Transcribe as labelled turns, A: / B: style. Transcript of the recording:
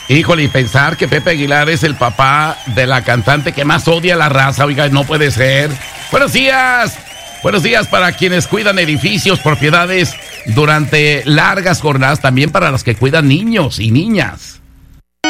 A: Híjole, y pensar que Pepe Aguilar es el papá de la cantante que más odia a la raza, oiga, no puede ser. Buenos días. Buenos días para quienes cuidan edificios, propiedades durante largas jornadas, también para los que cuidan niños y niñas.